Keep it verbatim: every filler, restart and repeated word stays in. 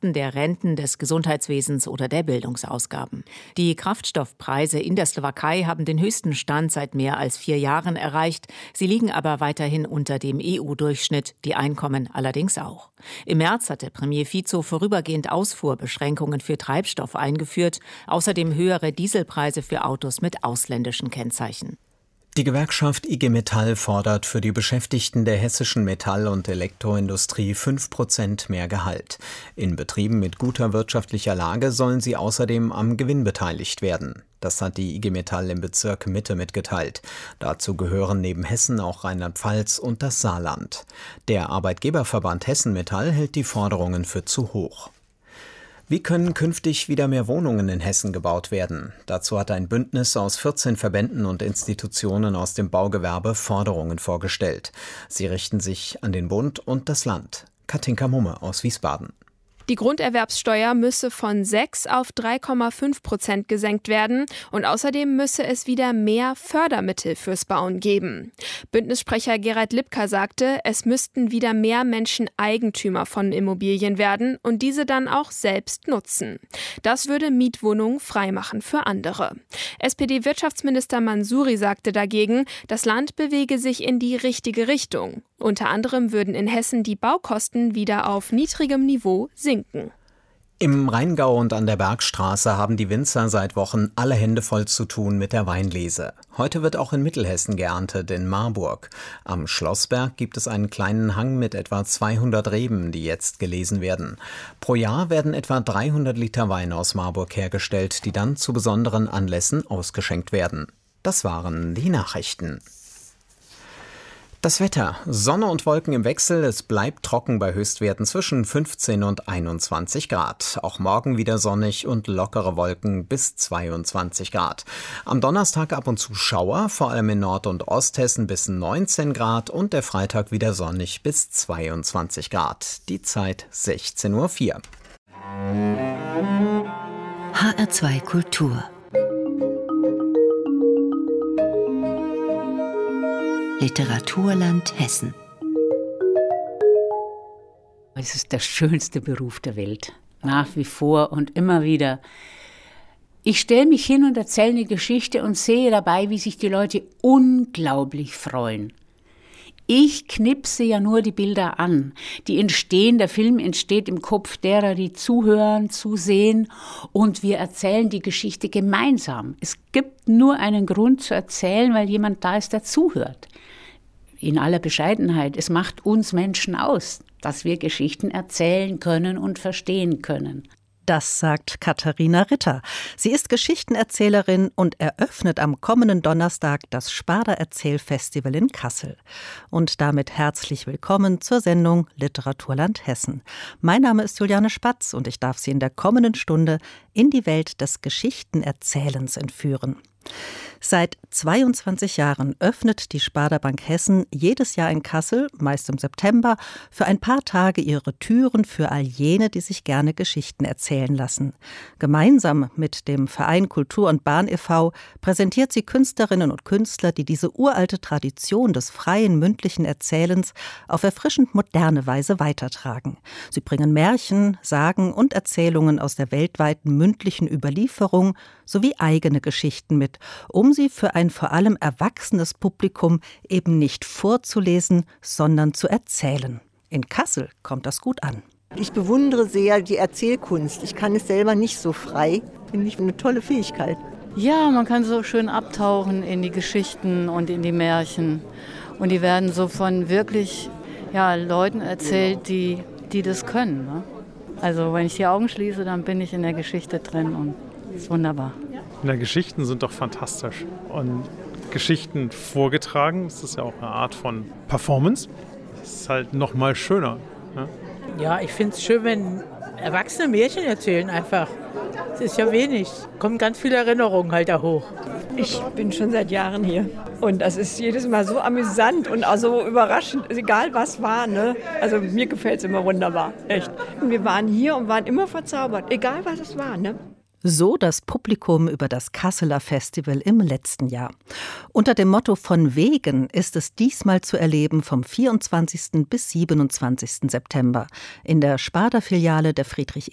Kosten der Renten, des Gesundheitswesens oder der Bildungsausgaben. Die Kraftstoffpreise in der Slowakei haben den höchsten Stand seit mehr als vier Jahren erreicht. Sie liegen aber weiterhin unter dem E U-Durchschnitt, die Einkommen allerdings auch. Im März hatte Premier Fico vorübergehend Ausfuhrbeschränkungen für Treibstoff eingeführt, außerdem höhere Dieselpreise für Autos mit ausländischen Kennzeichen. Die Gewerkschaft I G Metall fordert für die Beschäftigten der hessischen Metall- und Elektroindustrie fünf Prozent mehr Gehalt. In Betrieben mit guter wirtschaftlicher Lage sollen sie außerdem am Gewinn beteiligt werden. Das hat die I G Metall im Bezirk Mitte mitgeteilt. Dazu gehören neben Hessen auch Rheinland-Pfalz und das Saarland. Der Arbeitgeberverband Hessen Metall hält die Forderungen für zu hoch. Wie können künftig wieder mehr Wohnungen in Hessen gebaut werden? Dazu hat ein Bündnis aus vierzehn Verbänden und Institutionen aus dem Baugewerbe Forderungen vorgestellt. Sie richten sich an den Bund und das Land. Katinka Mumme aus Wiesbaden. Die Grunderwerbssteuer müsse von sechs auf drei Komma fünf Prozent gesenkt werden und außerdem müsse es wieder mehr Fördermittel fürs Bauen geben. Bündnissprecher Gerald Lipka sagte, es müssten wieder mehr Menschen Eigentümer von Immobilien werden und diese dann auch selbst nutzen. Das würde Mietwohnungen freimachen für andere. S P D-Wirtschaftsminister Mansouri sagte dagegen, das Land bewege sich in die richtige Richtung. Unter anderem würden in Hessen die Baukosten wieder auf niedrigem Niveau sinken. Im Rheingau und an der Bergstraße haben die Winzer seit Wochen alle Hände voll zu tun mit der Weinlese. Heute wird auch in Mittelhessen geerntet, in Marburg. Am Schlossberg gibt es einen kleinen Hang mit etwa zweihundert Reben, die jetzt gelesen werden. Pro Jahr werden etwa dreihundert Liter Wein aus Marburg hergestellt, die dann zu besonderen Anlässen ausgeschenkt werden. Das waren die Nachrichten. Das Wetter. Sonne und Wolken im Wechsel. Es bleibt trocken bei Höchstwerten zwischen fünfzehn und einundzwanzig Grad. Auch morgen wieder sonnig und lockere Wolken bis zweiundzwanzig Grad. Am Donnerstag ab und zu Schauer, vor allem in Nord- und Osthessen bis neunzehn Grad und der Freitag wieder sonnig bis zweiundzwanzig Grad. Die Zeit sechzehn Uhr vier. H R zwei Kultur. Literaturland Hessen. Es ist der schönste Beruf der Welt, nach wie vor und immer wieder. Ich stelle mich hin und erzähle eine Geschichte und sehe dabei, wie sich die Leute unglaublich freuen. Ich knipse ja nur die Bilder an, die entstehen, der Film entsteht im Kopf derer, die zuhören, zusehen und wir erzählen die Geschichte gemeinsam. Es gibt nur einen Grund zu erzählen, weil jemand da ist, der zuhört. In aller Bescheidenheit, es macht uns Menschen aus, dass wir Geschichten erzählen können und verstehen können. Das sagt Katharina Ritter. Sie ist Geschichtenerzählerin und eröffnet am kommenden Donnerstag das Sparda Erzählfestival in Kassel. Und damit herzlich willkommen zur Sendung Literaturland Hessen. Mein Name ist Juliane Spatz und ich darf Sie in der kommenden Stunde in die Welt des Geschichtenerzählens entführen. Seit zweiundzwanzig Jahren öffnet die Sparda Bank Hessen jedes Jahr in Kassel, meist im September, für ein paar Tage ihre Türen für all jene, die sich gerne Geschichten erzählen lassen. Gemeinsam mit dem Verein Kultur und Bahn e V präsentiert sie Künstlerinnen und Künstler, die diese uralte Tradition des freien mündlichen Erzählens auf erfrischend moderne Weise weitertragen. Sie bringen Märchen, Sagen und Erzählungen aus der weltweiten mündlichen Überlieferung sowie eigene Geschichten mit, um sie für ein vor allem erwachsenes Publikum eben nicht vorzulesen, sondern zu erzählen. In Kassel kommt das gut an. Ich bewundere sehr die Erzählkunst. Ich kann es selber nicht so frei. Finde ich eine tolle Fähigkeit. Ja, man kann so schön abtauchen in die Geschichten und in die Märchen. Und die werden so von wirklich ja, Leuten erzählt, die, die das können. Ne? Also wenn ich die Augen schließe, dann bin ich in der Geschichte drin und das ist wunderbar. Na, Geschichten sind doch fantastisch. Und Geschichten vorgetragen, das ist ja auch eine Art von Performance. Das ist halt noch mal schöner. Ne? Ja, ich finde es schön, wenn Erwachsene Märchen erzählen einfach. Es ist ja wenig. Kommen ganz viele Erinnerungen halt da hoch. Ich bin schon seit Jahren hier. Und das ist jedes Mal so amüsant und auch so überraschend, egal was war. Ne? Also mir gefällt es immer wunderbar, echt. Und wir waren hier und waren immer verzaubert, egal was es war. Ne? So das Publikum über das Kasseler Festival im letzten Jahr. Unter dem Motto von wegen ist es diesmal zu erleben vom vierundzwanzigsten bis siebenundzwanzigsten September in der Sparda-Filiale der Friedrich